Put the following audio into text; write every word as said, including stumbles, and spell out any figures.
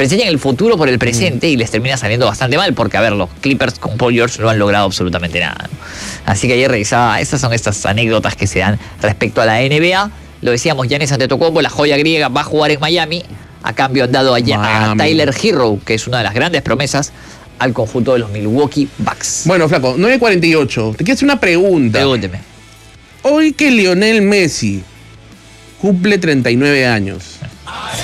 presagian el futuro por el presente mm. y les termina saliendo bastante mal, porque, a ver, los Clippers con Paul George no han logrado absolutamente nada, ¿no? Así que ayer revisaba, esas son estas anécdotas que se dan respecto a la N B A. Lo decíamos, Giannis Antetokounmpo, la joya griega, va a jugar en Miami. A cambio han dado a, a Tyler Herro, que es una de las grandes promesas, al conjunto de los Milwaukee Bucks. Bueno, flaco, nueve cuarenta y ocho. Te quiero hacer una pregunta. Pregúnteme. Hoy que Lionel Messi cumple treinta y nueve años,